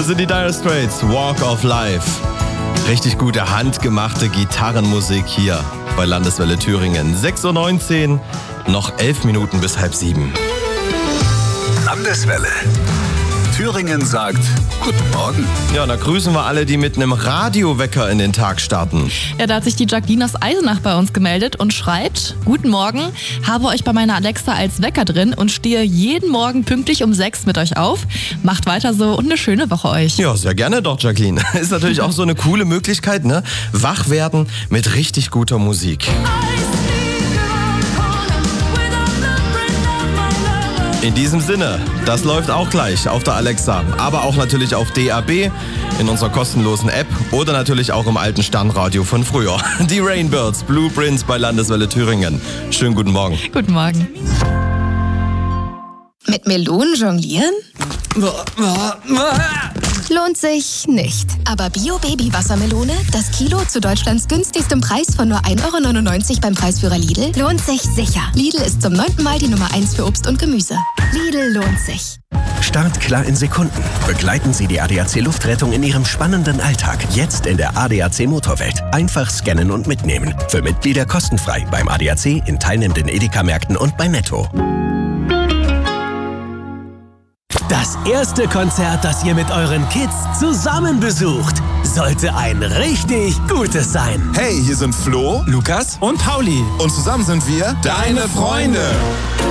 Das sind die Dire Straits, Walk of Life. Richtig gute handgemachte Gitarrenmusik hier bei Landeswelle Thüringen. 6.19 Uhr, noch 11 Minuten bis 6:30. Landeswelle. Thüringen sagt Guten Morgen. Ja, da grüßen wir alle, die mit einem Radiowecker in den Tag starten. Ja, da hat sich die Jacqueline aus Eisenach bei uns gemeldet und schreibt: Guten Morgen, habe euch bei meiner Alexa als Wecker drin und stehe jeden Morgen pünktlich um 6 mit euch auf. Macht weiter so und eine schöne Woche euch. Ja, sehr gerne doch, Jacqueline. Ist natürlich auch so eine coole Möglichkeit, ne? Wach werden mit richtig guter Musik. In diesem Sinne, das läuft auch gleich auf der Alexa, aber auch natürlich auf DAB, in unserer kostenlosen App oder natürlich auch im alten Sternradio von früher. Die Rainbirds, Blueprints bei Landeswelle Thüringen. Schönen guten Morgen. Guten Morgen. Mit Melonen jonglieren? Lohnt sich nicht. Aber Bio-Baby-Wassermelone, das Kilo zu Deutschlands günstigstem Preis von nur 1,99 € beim Preisführer Lidl, lohnt sich sicher. Lidl ist zum 9. Mal die Nummer 1 für Obst und Gemüse. Lidl lohnt sich. Startklar in Sekunden. Begleiten Sie die ADAC Luftrettung in Ihrem spannenden Alltag. Jetzt in der ADAC Motorwelt. Einfach scannen und mitnehmen. Für Mitglieder kostenfrei beim ADAC, in teilnehmenden Edeka-Märkten und bei Netto. Das erste Konzert, das ihr mit euren Kids zusammen besucht, sollte ein richtig gutes sein. Hey, hier sind Flo, Lukas und Pauli. und zusammen sind wir Deine Freunde.